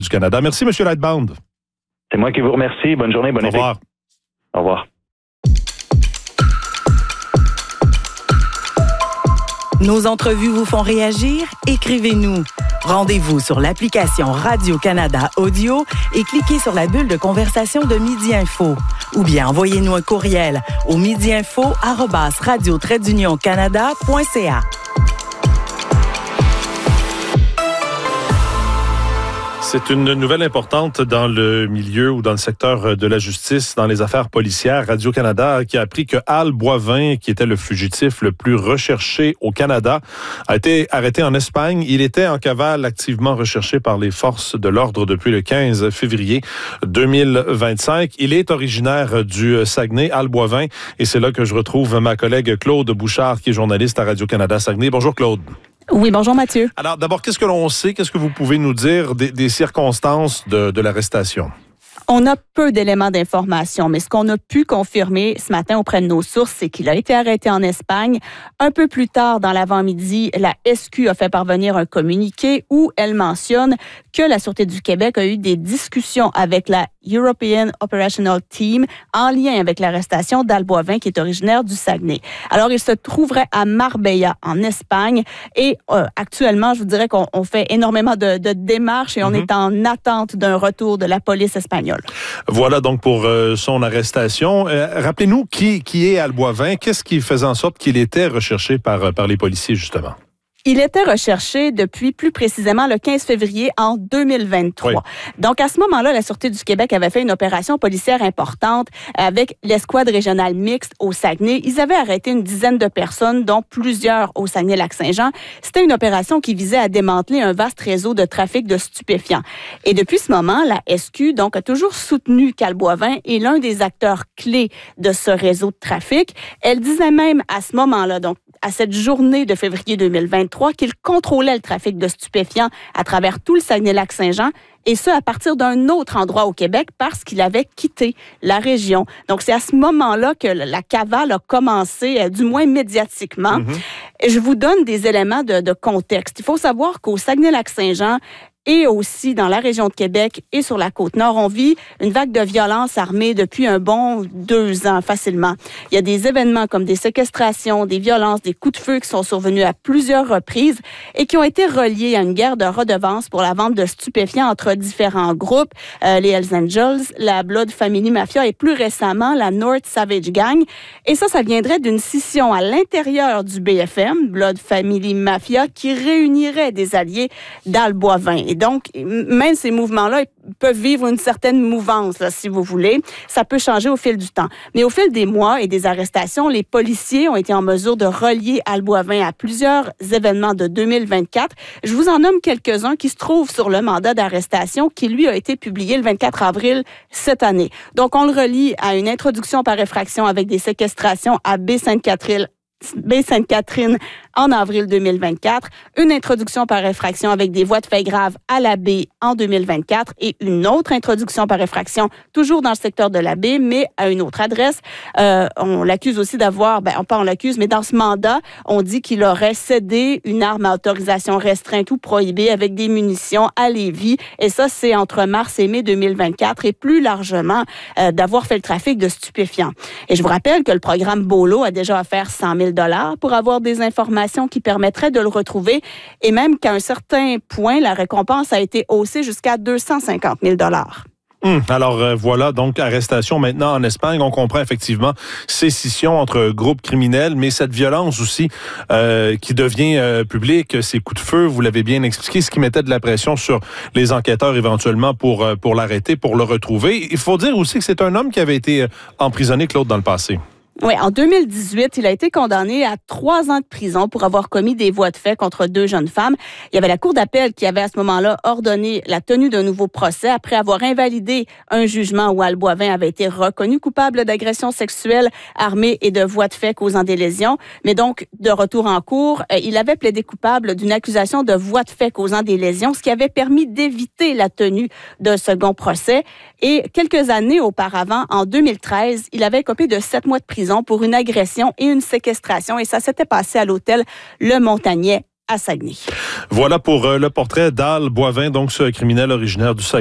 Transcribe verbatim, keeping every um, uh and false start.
du Canada. Merci, M. Lightbound. C'est moi qui vous remercie. Bonne journée, bon Au été. revoir. Au revoir. Nos entrevues vous font réagir? Écrivez-nous. Rendez-vous sur l'application Radio-Canada Audio et cliquez sur la bulle de conversation de Midi Info. Ou bien envoyez-nous un courriel au midiinfo arobase radio trait d'union canada point c a. C'est une nouvelle importante dans le milieu ou dans le secteur de la justice, dans les affaires policières. Radio-Canada qui a appris que Al Boivin, qui était le fugitif le plus recherché au Canada, a été arrêté en Espagne. Il était en cavale activement recherché par les forces de l'ordre depuis le quinze février deux mille vingt-cinq. Il est originaire du Saguenay, Al Boivin, et c'est là que je retrouve ma collègue Claude Bouchard, qui est journaliste à Radio-Canada Saguenay. Bonjour Claude. Oui, bonjour Mathieu. Alors d'abord, qu'est-ce que l'on sait? Qu'est-ce que vous pouvez nous dire des, des circonstances de, de l'arrestation? On a peu d'éléments d'information, mais ce qu'on a pu confirmer ce matin auprès de nos sources, c'est qu'il a été arrêté en Espagne. Un peu plus tard, dans l'avant-midi, la S Q a fait parvenir un communiqué où elle mentionne que la Sûreté du Québec a eu des discussions avec la European Operational Team en lien avec l'arrestation d'Al Boivin, qui est originaire du Saguenay. Alors, il se trouverait à Marbella, en Espagne, et euh, actuellement, je vous dirais qu'on on fait énormément de, de démarches et on mm-hmm. est en attente d'un retour de la police espagnole. Voilà donc pour euh, son arrestation. Euh, rappelez-nous qui, qui est Al Boivin. Qu'est-ce qui faisait en sorte qu'il était recherché par, par les policiers, justement? Il était recherché depuis plus précisément le quinze février en deux mille vingt-trois. Oui. Donc, à ce moment-là, la Sûreté du Québec avait fait une opération policière importante avec l'escouade régionale mixte au Saguenay. Ils avaient arrêté une dizaine de personnes, dont plusieurs au Saguenay-Lac-Saint-Jean. C'était une opération qui visait à démanteler un vaste réseau de trafic de stupéfiants. Et depuis ce moment, la S Q donc, a toujours soutenu qu'Al Boivin est l'un des acteurs clés de ce réseau de trafic. Elle disait même à ce moment-là, donc à cette journée de février deux mille vingt-trois, qu'il contrôlait le trafic de stupéfiants à travers tout le Saguenay-Lac-Saint-Jean, et ce, à partir d'un autre endroit au Québec, parce qu'il avait quitté la région. Donc, c'est à ce moment-là que la cavale a commencé, du moins médiatiquement. Mm-hmm. Et je vous donne des éléments de, de contexte. Il faut savoir qu'au Saguenay-Lac-Saint-Jean, et aussi dans la région de Québec et sur la Côte-Nord, on vit une vague de violence armée depuis un bon deux ans facilement. Il y a des événements comme des séquestrations, des violences, des coups de feu qui sont survenus à plusieurs reprises et qui ont été reliés à une guerre de redevances pour la vente de stupéfiants entre différents groupes, euh, les Hells Angels, la Blood Family Mafia et plus récemment la North Savage Gang. Et ça, ça viendrait d'une scission à l'intérieur du B F M, Blood Family Mafia, qui réunirait des alliés d'Al Boivin. Et donc, même ces mouvements-là peuvent vivre une certaine mouvance, là, si vous voulez. Ça peut changer au fil du temps. Mais au fil des mois et des arrestations, les policiers ont été en mesure de relier Al Boivin à plusieurs événements de deux mille vingt-quatre. Je vous en nomme quelques-uns qui se trouvent sur le mandat d'arrestation qui, lui, a été publié le vingt-quatre avril cette année. Donc, on le relie à une introduction par effraction avec des séquestrations à Baie-Sainte-Catherine Baie-Sainte-Catherine en avril deux mille vingt-quatre, une introduction par effraction avec des voies de fait graves à la baie en deux mille vingt-quatre et une autre introduction par effraction toujours dans le secteur de la baie, mais à une autre adresse. Euh, on l'accuse aussi d'avoir, ben, pas on l'accuse, mais dans ce mandat, on dit qu'il aurait cédé une arme à autorisation restreinte ou prohibée avec des munitions à Lévis. Et ça, c'est entre mars et mai deux mille vingt-quatre et plus largement euh, d'avoir fait le trafic de stupéfiants. Et je vous rappelle que le programme BOLO a déjà offert cent mille dollars pour avoir des informations qui permettraient de le retrouver et même qu'à un certain point, la récompense a été haussée jusqu'à deux cent cinquante mille dollars. Hum, alors euh, voilà, donc arrestation maintenant en Espagne. On comprend effectivement ces scissions entre groupes criminels, mais cette violence aussi euh, qui devient euh, publique, ces coups de feu, vous l'avez bien expliqué, ce qui mettait de la pression sur les enquêteurs éventuellement pour, euh, pour l'arrêter, pour le retrouver. Il faut dire aussi que c'est un homme qui avait été emprisonné, Claude, dans le passé. Oui, en deux mille dix-huit, il a été condamné à trois ans de prison pour avoir commis des voies de fait contre deux jeunes femmes. Il y avait la Cour d'appel qui avait à ce moment-là ordonné la tenue d'un nouveau procès après avoir invalidé un jugement où Al Boivin avait été reconnu coupable d'agression sexuelle armée et de voies de fait causant des lésions. Mais donc, de retour en cour, il avait plaidé coupable d'une accusation de voies de fait causant des lésions, ce qui avait permis d'éviter la tenue d'un second procès. Et quelques années auparavant, en deux mille treize, il avait écopé de sept mois de prison pour une agression et une séquestration. Et ça s'était passé à l'hôtel Le Montagnet à Saguenay. Voilà pour euh, le portrait d'Al Boivin, donc ce criminel originaire du Saguenay.